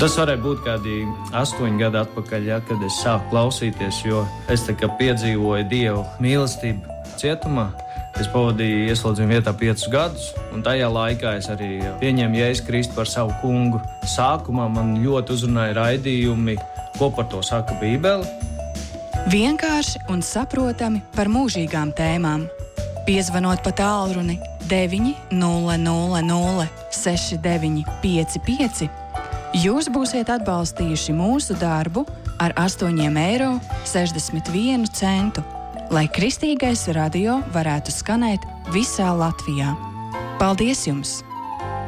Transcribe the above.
Tas varēja būt kādi 8 gadi atpakaļ, kad es sāku klausīties, jo es tā kā piedzīvoju Dievu mīlestību cietumā. Es pavadīju ieslodzījuma vietā 5 gadus, un tajā laikā es arī pieņēmu Jēzu Kristu par savu kungu. Sākumā man ļoti uzrunāja raidījumi, ko par to saka Bībele. Vienkārši un saprotami par mūžīgām tēmām. Piezvanot pa tālruni 900 6955, jūs būsiet atbalstījuši mūsu darbu ar 8,61 eiro, lai Kristīgais radio varētu skanēt visā Latvijā. Paldies jums!